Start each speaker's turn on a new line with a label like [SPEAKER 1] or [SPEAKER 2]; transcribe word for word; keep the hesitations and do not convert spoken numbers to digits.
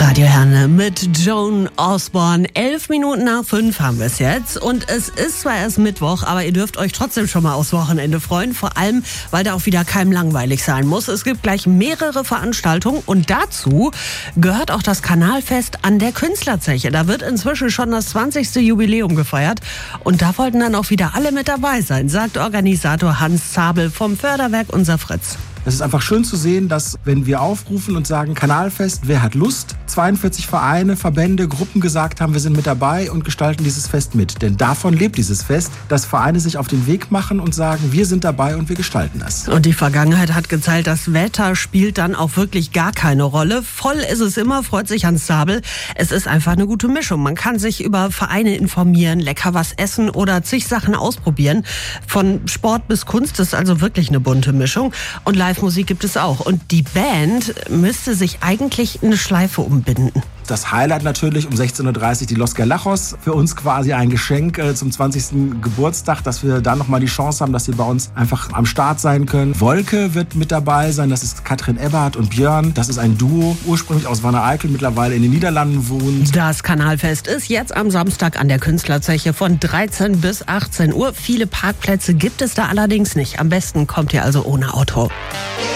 [SPEAKER 1] Radio Herne mit Joan Osborne. Elf Minuten nach fünf haben wir es jetzt. Und es ist zwar erst Mittwoch, aber ihr dürft euch trotzdem schon mal aufs Wochenende freuen. Vor allem, weil da auch wieder keinem langweilig sein muss. Es gibt gleich mehrere Veranstaltungen und dazu gehört auch das Kanalfest an der Künstlerzeche. Da wird inzwischen schon das zwanzigste Jubiläum gefeiert. Und da wollten dann auch wieder alle mit dabei sein, sagt Organisator Hans Zabel vom Förderwerk Unser Fritz.
[SPEAKER 2] Es ist einfach schön zu sehen, dass, wenn wir aufrufen und sagen Kanalfest, wer hat Lust, zweiundvierzig Vereine, Verbände, Gruppen gesagt haben, wir sind mit dabei und gestalten dieses Fest mit. Denn davon lebt dieses Fest, dass Vereine sich auf den Weg machen und sagen, wir sind dabei und wir gestalten es.
[SPEAKER 1] Und die Vergangenheit hat gezeigt, das Wetter spielt dann auch wirklich gar keine Rolle. Voll ist es immer, freut sich Hans Zabel. Es ist einfach eine gute Mischung. Man kann sich über Vereine informieren, lecker was essen oder zig Sachen ausprobieren. Von Sport bis Kunst ist also wirklich eine bunte Mischung. Und Live-Musik gibt es auch. Und die Band müsste sich eigentlich eine Schleife umbinden.
[SPEAKER 2] Das Highlight natürlich um sechzehn Uhr dreißig die Los Galachos. Für uns quasi ein Geschenk äh, zum zwanzigsten Geburtstag, dass wir da nochmal die Chance haben, dass sie bei uns einfach am Start sein können. Wolke wird mit dabei sein. Das ist Katrin Eberhardt und Björn. Das ist ein Duo, ursprünglich aus Wanne-Eickel, mittlerweile in den Niederlanden wohnt.
[SPEAKER 1] Das Kanalfest ist jetzt am Samstag an der Künstlerzeche von dreizehn bis achtzehn Uhr. Viele Parkplätze gibt es da allerdings nicht. Am besten kommt ihr also ohne Auto.